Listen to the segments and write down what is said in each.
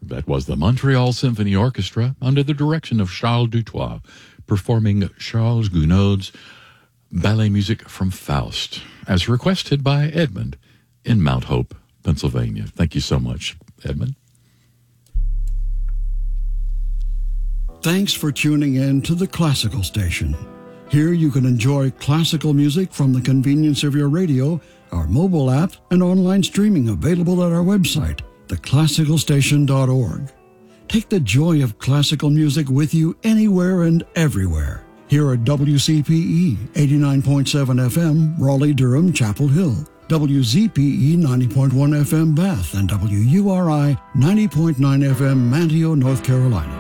That was the Montreal Symphony Orchestra under the direction of Charles Dutoit, performing Charles Gounod's ballet music from Faust, as requested by Edmund in Mount Hope, Pennsylvania. Thank you so much, Edmund. Thanks for tuning in to the Classical Station. Here you can enjoy classical music from the convenience of your radio, our mobile app, and online streaming available at our website, theclassicalstation.org. Take the joy of classical music with you anywhere and everywhere. Here at WCPE 89.7 FM, Raleigh-Durham, Chapel Hill, WZPE 90.1 FM, Bath, and WURI 90.9 FM, Manteo, North Carolina.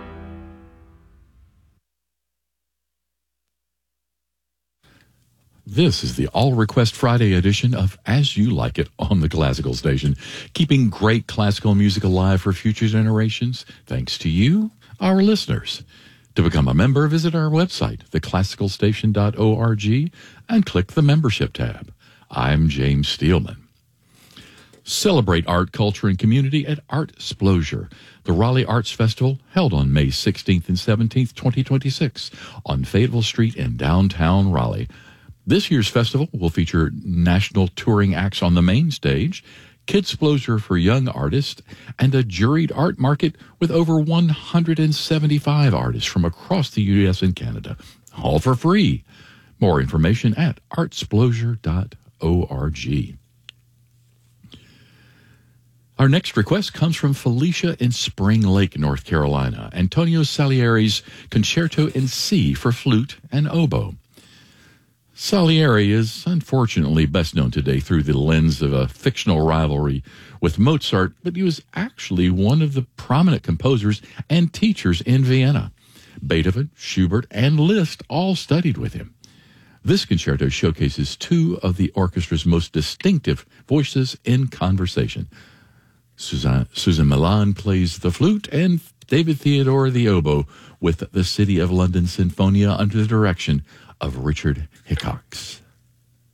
This is the All Request Friday edition of As You Like It on the Classical Station, keeping great classical music alive for future generations, thanks to you, our listeners. To become a member, visit our website, theclassicalstation.org, and click the membership tab. I'm James Steelman. Celebrate art, culture, and community at Artsplosion, the Raleigh Arts Festival held on May 16th and 17th, 2026, on Fayetteville Street in downtown Raleigh. This year's festival will feature national touring acts on the main stage, Kidsplosion for young artists, and a juried art market with over 175 artists from across the U.S. and Canada, all for free. More information at artsplosion.org. Our next request comes from Felicia in Spring Lake, North Carolina, Antonio Salieri's Concerto in C for flute and oboe. Salieri is unfortunately best known today through the lens of a fictional rivalry with Mozart, but he was actually one of the prominent composers and teachers in Vienna. Beethoven, Schubert, and Liszt all studied with him. This concerto showcases two of the orchestra's most distinctive voices in conversation. Susan Milan plays the flute, and David Theodore the oboe, with the City of London Sinfonia under the direction of Richard Hickox.